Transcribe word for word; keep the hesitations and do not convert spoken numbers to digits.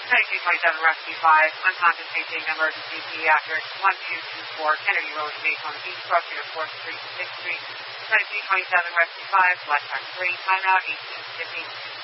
Tennessee twenty-seven Rescue five, unconscious facing emergency pediatric one two two four Kennedy Road, Daytona Beach, crossing of fourth Street to sixth Street. Tennessee twenty-seven Rescue five, left turn three, timeout eighteen fifty.